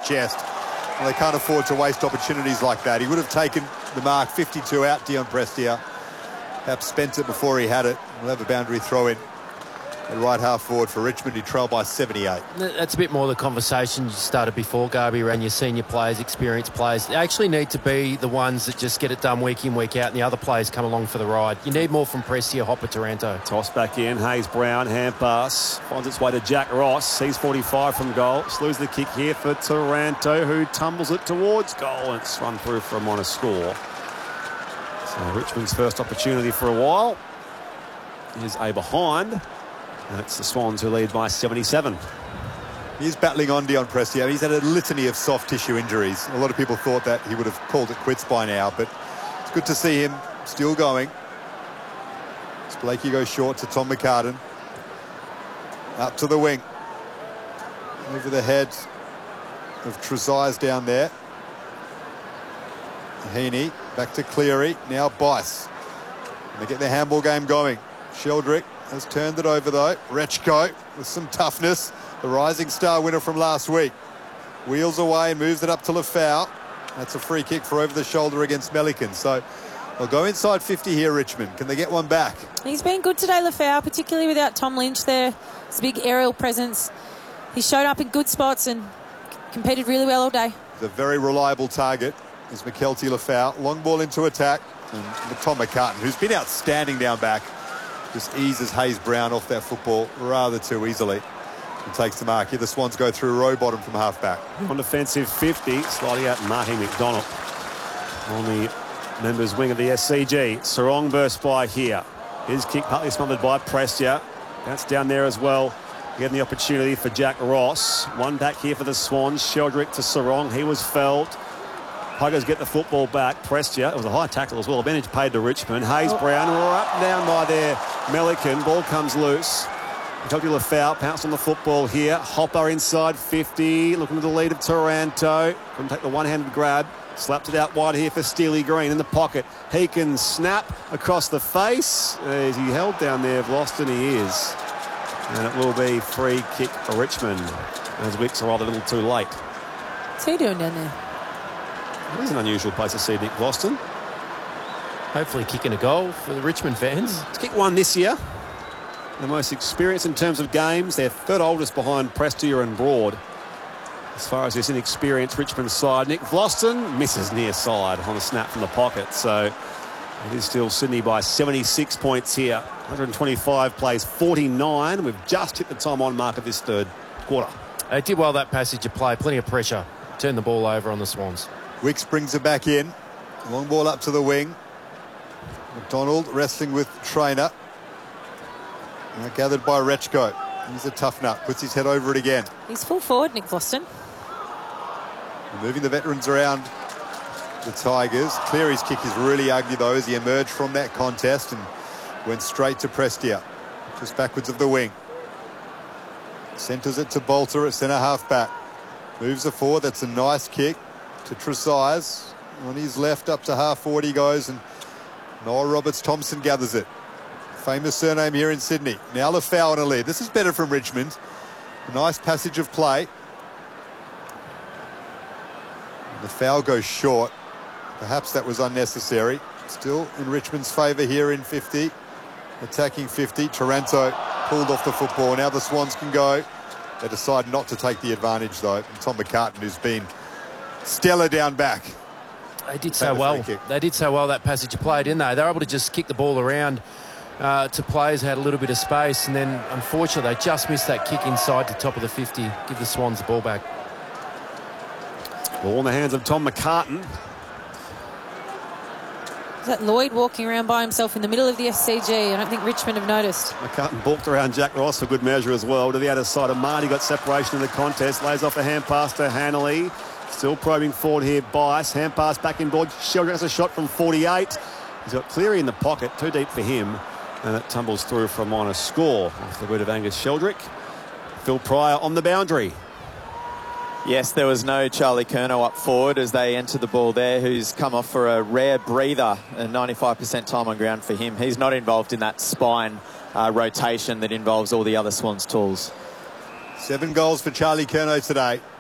chest. And they can't afford to waste opportunities like that. He would have taken the mark 52 out, Dion Prestia. Perhaps spent it before he had it. We'll have a boundary throw in. At right half forward for Richmond, he trailed by 78. That's a bit more the conversation you started before, Garby, around your senior players, experienced players. They actually need to be the ones that just get it done week in, week out, and the other players come along for the ride. You need more from Prestia, Hopper, Taranto. Toss back in, Hayes Brown, hand pass, finds its way to Jack Ross. He's 45 from goal. Slews the kick here for Taranto, who tumbles it towards goal, and it's run through for a minor score. So Richmond's first opportunity for a while is a behind. And it's the Swans who lead by 77. He's battling on, Dion Prestia. He's had a litany of soft tissue injuries. A lot of people thought that he would have called it quits by now, but it's good to see him still going. As Blakey goes short to Tom McCartan. Up to the wing. Over the head of Trezise down there. Heaney back to Cleary. Now Bice. And they get their handball game going. Sheldrick has turned it over though. Rechko with some toughness. The rising star winner from last week. Wheels away and moves it up to Lafau. That's a free kick for over the shoulder against Melican. So they'll go inside 50 here, Richmond. Can they get one back? He's been good today, Lafau, particularly without Tom Lynch there. It's a big aerial presence. He showed up in good spots and competed really well all day. The very reliable target is Mickelty Lafau. Long ball into attack. And Tom McCartan, who's been outstanding down back, just eases Hayes Brown off that football rather too easily and takes the mark. Here the Swans go through row bottom from half-back. On defensive 50, sliding out Marty McDonald on the members' wing of the SCG. Sarong burst by here. His kick partly smothered by Prestia. That's down there as well. Getting the opportunity for Jack Ross. One back here for the Swans. Sheldrick to Sarong. He was felled. Puggers get the football back. Prestia, it was a high tackle as well. Advantage paid to Richmond. Hayes Brown, we're up and down by their Melican. Ball comes loose. Mickelty Lafau pounced on the football here. Hopper inside 50, looking to the lead of Taranto. Couldn't take the one-handed grab. Slapped it out wide here for Steely Green in the pocket. He can snap across the face. Is he held down there? Vlauston, he is. And it will be free kick for Richmond as Wicks arrived a little too late. What's he doing down there? It is an unusual place to see Nick Vlauston. Hopefully kicking a goal for the Richmond fans. He's kicked one this year. The most experienced in terms of games. They're third oldest behind Prestia and Broad. As far as this inexperienced Richmond side, Nick Vlauston misses near side on a snap from the pocket. So it is still Sydney by 76 points here. 125 plays 49. We've just hit the time on mark of this third quarter. They did well that passage of play. Plenty of pressure. Turned the ball over on the Swans. Wicks brings it back in. Long ball up to the wing. McDonald wrestling with Trainer. Gathered by Rechko. He's a tough nut. Puts his head over it again. He's full forward, Nick Vlauston. Moving the veterans around the Tigers. Cleary's kick is really ugly though as he emerged from that contest and went straight to Prestia. Just backwards of the wing. Centres it to Bolter at centre half back. Moves it forward. That's a nice kick to Trezise. On his left up to half forward he goes and Noah Roberts-Thompson gathers it. Famous surname here in Sydney. Now Lafau on a lead. This is better from Richmond. A nice passage of play. Lafau goes short. Perhaps that was unnecessary. Still in Richmond's favour here in 50. Attacking 50. Taranto pulled off the football. Now the Swans can go. They decide not to take the advantage though. And Tom McCartan, who's been stellar down back. They did so well. They did so well that passage of play, didn't they? They were able to just kick the ball around to players who had a little bit of space, and then unfortunately they just missed that kick inside the top of the 50. Give the Swans the ball back. Ball in the hands of Tom McCartan. Is that Lloyd walking around by himself in the middle of the SCG? I don't think Richmond have noticed. McCartan balked around Jack Ross for good measure as well. To the outer side of Marty, got separation in the contest. Lays off a hand pass to Hanley. Still probing forward here, Bice. Hand pass back in board. Sheldrick has a shot from 48. He's got Cleary in the pocket, too deep for him. And it tumbles through for a minor score off the boot of Angus Sheldrick. Phil Pryor on the boundary. Yes, there was no Charlie Curnow up forward as they enter the ball there, who's come off for a rare breather, and 95% time on ground for him. He's not involved in that spine rotation that involves all the other Swans tools. 7 goals for Charlie Curnow today.